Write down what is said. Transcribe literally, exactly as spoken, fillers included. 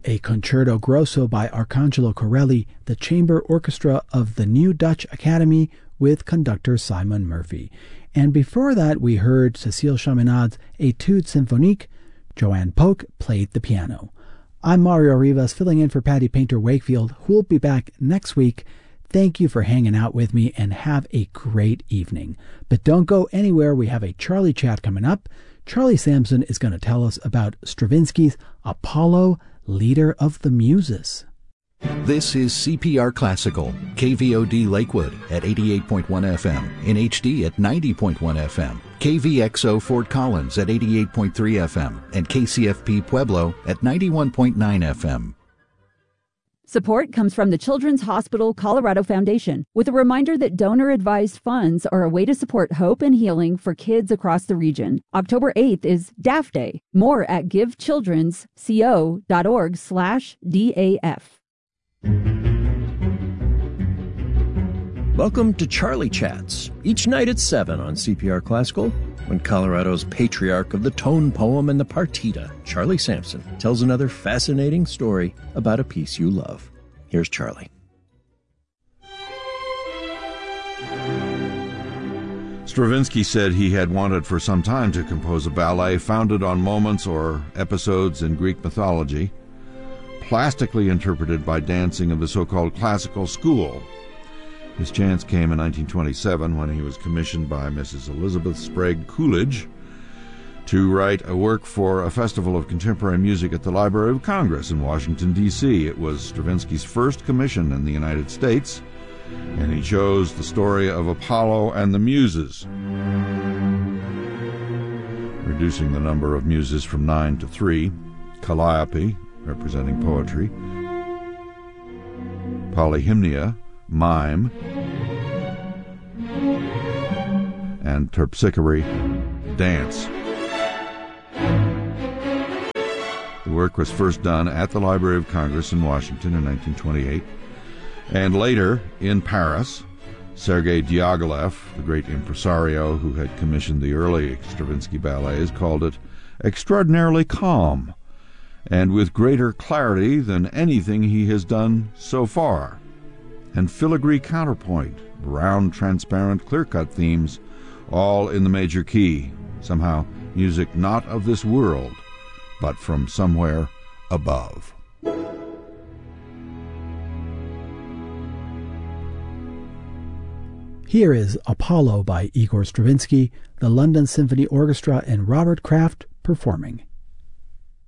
a Concerto Grosso by Arcangelo Corelli, the chamber orchestra of the New Dutch Academy with conductor Simon Murphy. And before that, we heard Cécile Chaminade's Étude Symphonique. Joanne Polk played the piano. I'm Mario Rivas, filling in for Patty Painter Wakefield, who'll be back next week. Thank you for hanging out with me, and have a great evening. But don't go anywhere. We have a Charlie Chat coming up. Charlie Sampson is going to tell us about Stravinsky's Apollo, Leader of the Muses. This is C P R Classical, K V O D Lakewood at eighty-eight point one F M, in H D at ninety point one F M, K V X O Fort Collins at eighty-eight point three F M, and K C F P Pueblo at ninety-one point nine F M. Support comes from the Children's Hospital Colorado Foundation, with a reminder that donor-advised funds are a way to support hope and healing for kids across the region. October eighth is D A F Day. More at givechildrensco.org slash DAF. Welcome to Charlie Chats, each night at seven on C P R Classical, when Colorado's patriarch of the tone poem and the partita, Charlie Sampson, tells another fascinating story about a piece you love. Here's Charlie. Stravinsky said he had wanted for some time to compose a ballet founded on moments or episodes in Greek mythology, plastically interpreted by dancing of the so-called classical school. His chance came in nineteen twenty-seven when he was commissioned by Missus Elizabeth Sprague Coolidge to write a work for a festival of contemporary music at the Library of Congress in Washington, D C It was Stravinsky's first commission in the United States, and he chose the story of Apollo and the Muses, reducing the number of muses from nine to three: Calliope, representing poetry; Polyhymnia, mime; and Terpsichore, dance. The work was first done at the Library of Congress in Washington in nineteen twenty-eight, and later in Paris. Sergei Diaghilev, the great impresario who had commissioned the early Stravinsky ballets, called it extraordinarily calm, and with greater clarity than anything he has done so far, and filigree counterpoint, round, transparent, clear-cut themes, all in the major key, somehow music not of this world, but from somewhere above. Here is Apollo by Igor Stravinsky, the London Symphony Orchestra and Robert Kraft performing.